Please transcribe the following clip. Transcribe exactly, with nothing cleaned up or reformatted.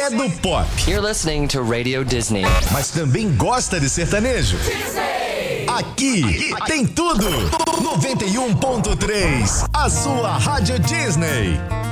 é do pop. You're listening to Radio Disney. Mas também gosta de sertanejo. Aqui, Aqui tem tudo. noventa e um ponto três, a sua Rádio Disney.